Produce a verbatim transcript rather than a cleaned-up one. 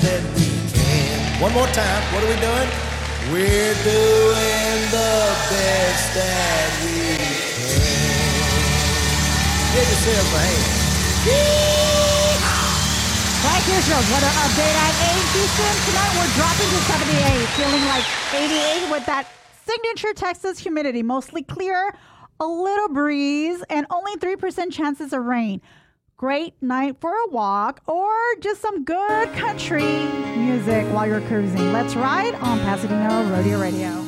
that we can. One more time. What are we doing? We're doing the best that we can. Give yourself a hand. Right, here's your weather update at eight Eastern. Tonight we're dropping to seventy-eight, feeling like eighty-eight with that signature Texas humidity. Mostly clear, a little breeze, and only three percent chances of rain. Great night for a walk or just some good country music while you're cruising. Let's ride on Pasadena Rodeo Radio.